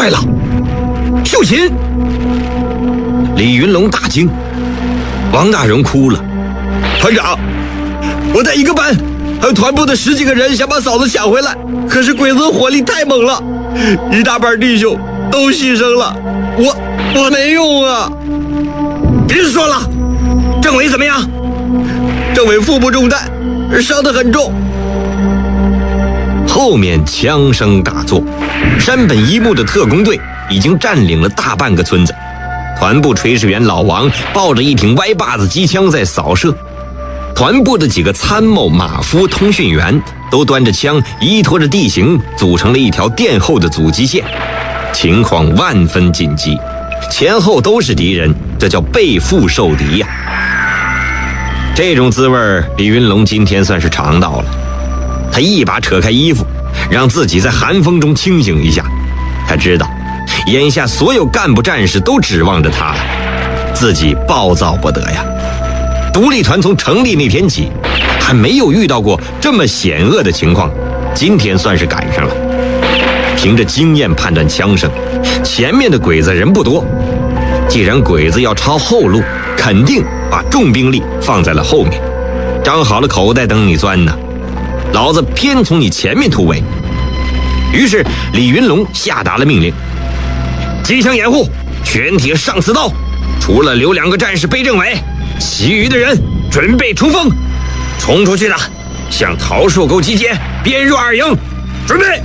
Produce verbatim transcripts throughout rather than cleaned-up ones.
坏了，秀琴！李云龙大惊，王大荣哭了。团长，我带一个班还有团部的十几个人想把嫂子抢回来，可是鬼子火力太猛了，一大半弟兄都牺牲了，我我没用啊！别说了，政委怎么样？政委腹部中弹，伤得很重。后面枪声大作，山本一木的特工队已经占领了大半个村子。团部炊事员老王抱着一挺歪把子机枪在扫射，团部的几个参谋、马夫、通讯员都端着枪，依托着地形，组成了一条殿后的阻击线。情况万分紧急，前后都是敌人，这叫背腹受敌呀、啊。这种滋味，李云龙今天算是尝到了。他一把扯开衣服，让自己在寒风中清醒一下。他知道眼下所有干部战士都指望着他了，自己暴躁不得呀。独立团从成立那天起还没有遇到过这么险恶的情况，今天算是赶上了。凭着经验判断枪声，前面的鬼子人不多，既然鬼子要抄后路，肯定把重兵力放在了后面，张好了口袋等你钻呢，老子偏从你前面突围。于是李云龙下达了命令，机枪掩护，全体上刺刀，除了留两个战士背政委，其余的人准备冲锋，冲出去了向桃树沟集结，编入二营，准备。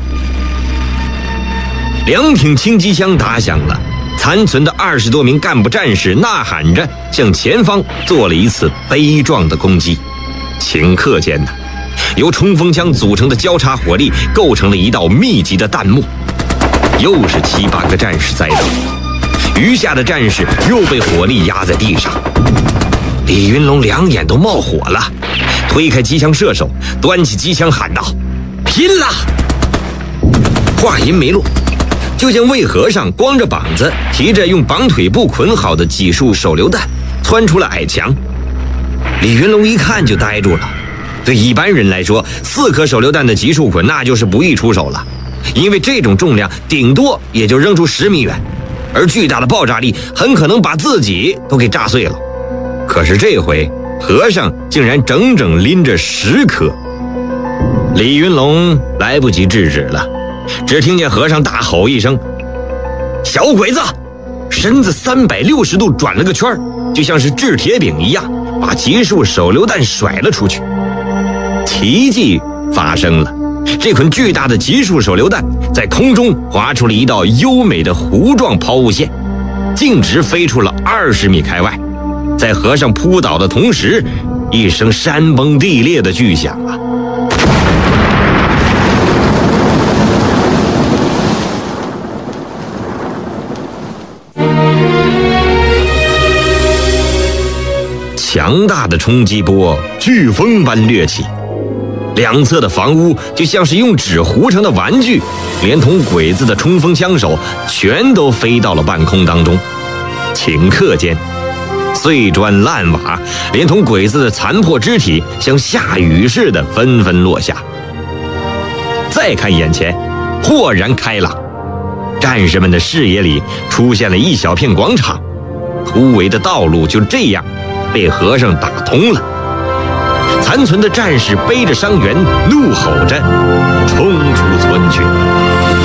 两挺轻机枪打响了，残存的二十多名干部战士呐喊着向前方做了一次悲壮的攻击。顷刻间呢，由冲锋枪组成的交叉火力构成了一道密集的弹幕，又是七八个战士栽倒，余下的战士又被火力压在地上。李云龙两眼都冒火了，推开机枪射手，端起机枪喊道：拼了！话音没落，就见魏和尚光着膀子，提着用绑腿布捆好的几束手榴弹窜出了矮墙。李云龙一看就呆住了。对一般人来说，四颗手榴弹的集束捆那就是不易出手了，因为这种重量顶多也就扔出十米远，而巨大的爆炸力很可能把自己都给炸碎了。可是这回和尚竟然整整拎着十颗。李云龙来不及制止了，只听见和尚大吼一声：小鬼子！身子三百六十度转了个圈，就像是掷铁饼一样，把集束手榴弹甩了出去。奇迹发生了，这捆巨大的集束手榴弹在空中划出了一道优美的弧状抛物线，径直飞出了二十米开外。在和尚扑倒的同时，一声山崩地裂的巨响啊！强大的冲击波飓风般掠起，两侧的房屋就像是用纸糊成的玩具，连同鬼子的冲锋枪手全都飞到了半空当中。顷刻间，碎砖烂瓦连同鬼子的残破肢体像下雨似的纷纷落下。再看眼前，豁然开朗，战士们的视野里出现了一小片广场，突围的道路就这样被和尚打通了。残存的战士背着伤员，怒吼着冲出村去。